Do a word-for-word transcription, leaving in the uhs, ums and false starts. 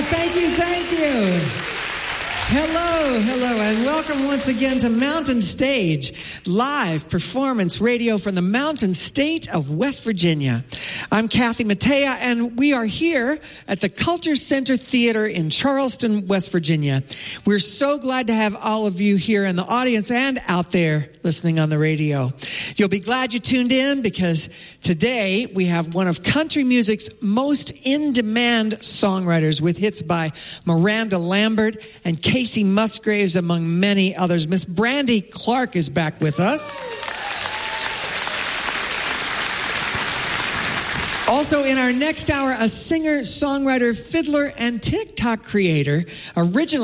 thank you, thank you. Hello, hello, and welcome once again to Mountain Stage, live performance radio from the Mountain State of West Virginia. I'm Kathy Mattea, and we are here at the Culture Center Theater in Charleston, West Virginia. We're so glad to have all of you here in the audience and out there listening on the radio. You'll be glad you tuned in because today we have one of country music's most in-demand songwriters with hits by Miranda Lambert and Casey Musgraves, among many others. Miss Brandy Clark is back with us. Also in our next hour, a singer, songwriter, fiddler, and TikTok creator, originally